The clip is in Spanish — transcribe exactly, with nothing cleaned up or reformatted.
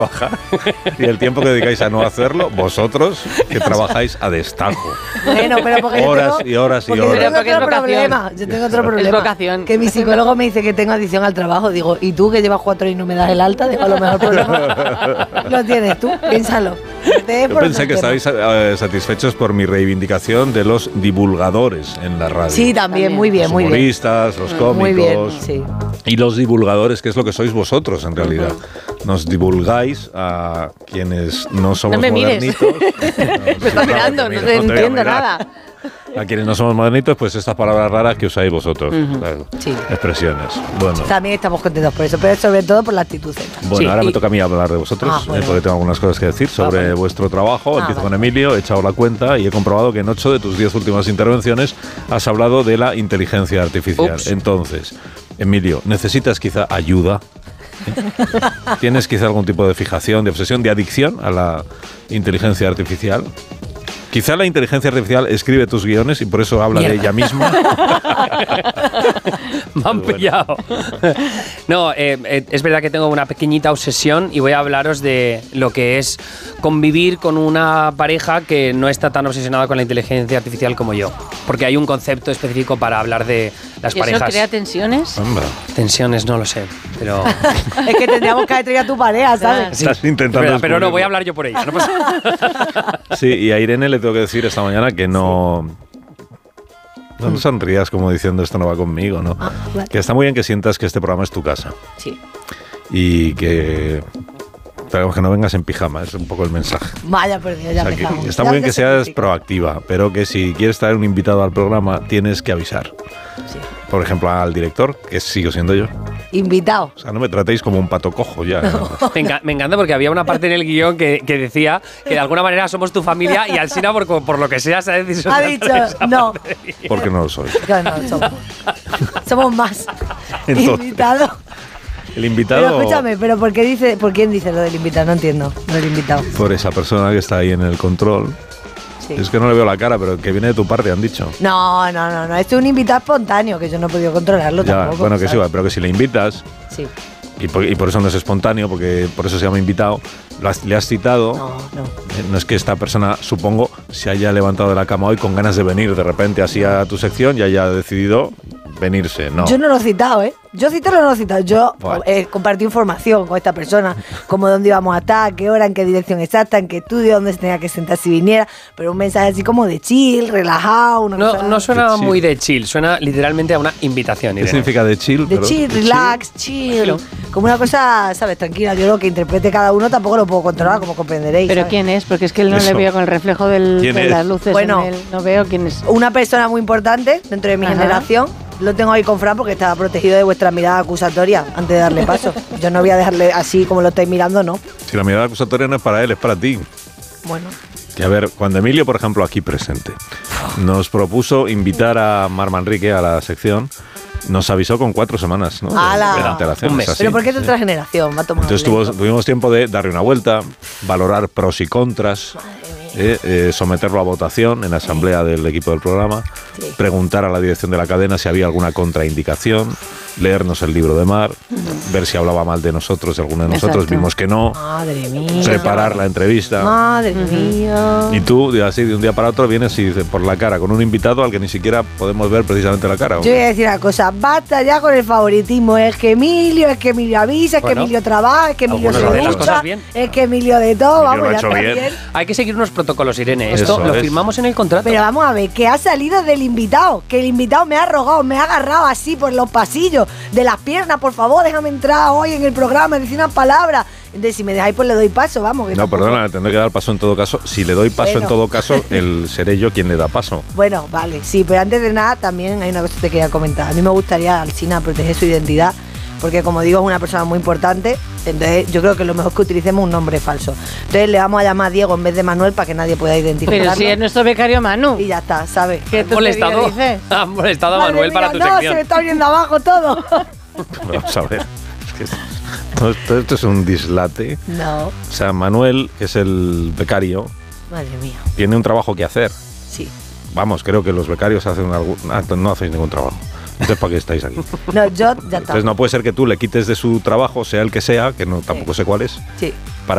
trabajar y el tiempo que dedicáis a no hacerlo, vosotros que trabajáis a destajo. Bueno, pero porque horas tengo, y horas y porque horas. Yo tengo Porque otro es problema. Yo tengo otro problema. Es vocación. Que mi psicólogo me dice que tengo adicción al trabajo. Digo, ¿y tú que llevas cuatro y no me das el alta? Digo, a lo mejor problema lo tienes tú. Piénsalo. Yo pensé que estabais uh, satisfechos por mi reivindicación de los divulgadores en la radio. Sí, también, También. muy bien, Los muy bien. humoristas, los cómicos. Muy bien, sí. Y los divulgadores, que es lo que sois vosotros en realidad. Nos divulgáis a quienes no somos No me mires. modernitos. Me está mirando, no te entiendo nada. A quienes no somos modernitos, pues estas palabras raras que usáis vosotros. Uh-huh. Claro. Sí. Expresiones. Bueno, También estamos contentos por eso, pero sobre todo por la actitud Z. bueno Sí, ahora y- me toca a mí hablar de vosotros, Ah, bueno. eh, porque tengo algunas cosas que decir sobre Ah, bueno. vuestro trabajo. Ah, Empiezo vale. con Emilio, he echado la cuenta y he comprobado que en ocho de tus diez últimas intervenciones has hablado de la inteligencia artificial. Ups. Entonces, Emilio, ¿necesitas quizá ayuda? ¿Tienes quizá algún tipo de fijación, de obsesión, de adicción a la inteligencia artificial? Quizá la inteligencia artificial escribe tus guiones y por eso habla de ella misma. Me han pillado. No, eh, eh, es verdad que tengo una pequeñita obsesión y voy a hablaros de lo que es convivir con una pareja que no está tan obsesionada con la inteligencia artificial como yo. Porque hay un concepto específico para hablar de las ¿Y eso parejas. crea tensiones? Hombre, Tensiones, no lo sé, pero... Es que tendríamos que traer a tu pareja, ¿sabes? Sí, estás intentando es verdad, pero no, descubrirlo. voy a hablar yo por ella. No pasa nada. Sí, y a Irene le tengo que decir esta mañana que no... No sonrías como diciendo esto no va conmigo, ¿no? Ah, vale. Que está muy bien que sientas que este programa es tu casa Sí. y que... Pero que no vengas en pijama, es un poco el mensaje. Vaya, por Dios, ya O sea, que empezamos. está Ya muy bien te que seas simplifico. proactiva, pero que si quieres traer un invitado al programa tienes que avisar. Sí. Por ejemplo, al director, que sigo siendo yo. Invitado. O sea, no me tratéis como un pato cojo ya. Me, enca- me encanta porque había una parte en el guión que, que decía que de alguna manera somos tu familia y Alsina, por, por lo que sea, se ha decidido... Ha dicho, no. Porque no lo soy. No, no, somos, somos más. Entonces, Invitado. el invitado... Pero escúchame, ¿pero por qué dice, por quién dice lo del invitado? No entiendo, lo del invitado. Por esa persona que está ahí en el control. Sí. Es que no le veo la cara, pero que viene de tu parte, han dicho. No, no, no, no. Esto es un invitado espontáneo, que yo no he podido controlarlo Ya, tampoco. bueno, que sí, ¿sabes? pero que si le invitas, Sí. y por, y por eso no es espontáneo, porque por eso se llama invitado, lo has- le has citado. No, no. Eh, No es que esta persona, supongo, se haya levantado de la cama hoy con ganas de venir de repente así a tu sección y haya decidido venirse, ¿no? Yo no lo he citado, ¿eh? Yo citarlo no lo he citado. Yo Vale. eh, compartí información con esta persona, como dónde íbamos a estar, qué hora, en qué dirección exacta, en qué estudio, dónde se tenía que sentar si viniera, pero un mensaje así como de chill, relajado, una No, cosa no suena De chill. muy de chill, suena literalmente a una invitación. ¿Qué Irene. significa de chill? de Pero- chill, de relax, chill, como una cosa, ¿sabes? Tranquila. Yo lo que interprete cada uno tampoco lo puedo controlar, como comprenderéis. ¿Pero ¿sabes? quién es? Porque es que él no Eso. le veo con el reflejo del, ¿Quién de es? las luces Bueno. en él. No veo quién es. Una persona muy importante dentro de mi Ajá. generación. Lo tengo ahí con Fran porque estaba protegido de vuestra mirada acusatoria antes de darle paso. Yo no voy a dejarle así como lo estáis mirando, no. Si la mirada acusatoria no es para él, es para ti. Bueno. Que a ver, cuando Emilio, por ejemplo, aquí presente, nos propuso invitar a Mar Manrique a la sección, nos avisó con cuatro semanas, ¿no? De- ¡Hala! de antelación, Un mes. es así. Pero ¿por qué de Sí. otra generación? Va a tomar Entonces tuvo- tuvimos tiempo de darle una vuelta, valorar pros y contras, eh, eh, someterlo a votación en la asamblea del equipo del programa, Sí. preguntar a la dirección de la cadena si había alguna contraindicación, leernos el libro de Mar, ver si hablaba mal de nosotros, de alguno de nosotros, Exacto. vimos que no, Madre mía. preparar la entrevista. Madre mía. Y tú, de- así de un día para otro, vienes y dices por la cara, con un invitado al que ni siquiera podemos ver precisamente la cara. ¿o? Yo voy a decir una cosa, basta ya con el favoritismo. Es que Emilio, es que Emilio avisa, es Bueno, que Emilio trabaja, es que Emilio algunos se hacen las ducha, cosas bien. es que Emilio de todo, Emilio vamos, lo ha ya hecho está bien. bien. Hay que seguir unos protocolos, Irene. Esto Eso lo es. firmamos en el contrato. Pero vamos a ver, que ha salido del invitado, que el invitado me ha rogado, me ha agarrado así por los pasillos de las piernas, por favor, déjame entrar hoy en el programa, decir unas palabras. Entonces, si me dejáis, pues le doy paso, vamos. que No, tampoco- perdona, le tendré que dar paso en todo caso. Si le doy paso Bueno. en todo caso, el, seré yo quien le da paso. Bueno, vale, sí, pero antes de nada también hay una cosa que te quería comentar. A mí me gustaría, Alsina, proteger su identidad, porque como digo, es una persona muy importante, entonces yo creo que lo mejor es que utilicemos un nombre falso. Entonces le vamos a llamar Diego en vez de Manuel para que nadie pueda identificarlo. Pero si es nuestro becario Manu. Y ya está, ¿sabes? ¿Qué ¿Has molestado, tontería dices? has molestado a Madre Manuel para mía, tu no, sección. se me está viendo abajo todo. Vamos a ver. Es que todo, todo esto es un dislate. No, O sea, Manuel, que es el becario, madre mía, tiene un trabajo que hacer. sí. Vamos, creo que los becarios hacen algún, ah, no hacéis ningún trabajo. Entonces, ¿para qué estáis aquí? No, yo ya está. Entonces, no puede ser que tú le quites de su trabajo, sea el que sea, que no tampoco sé cuál es, Sí.